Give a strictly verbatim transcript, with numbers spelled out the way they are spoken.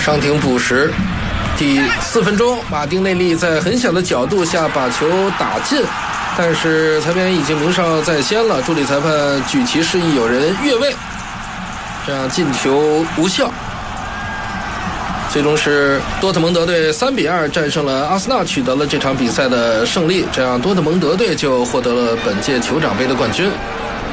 伤停补时，第四分钟，马丁内利在很小的角度下把球打进，但是裁判员已经鸣哨在先了，助理裁判举旗示意有人越位，这样进球无效。最终是多特蒙德队三比二战胜了阿森纳，取得了这场比赛的胜利，这样多特蒙德队就获得了本届酋长杯的冠军。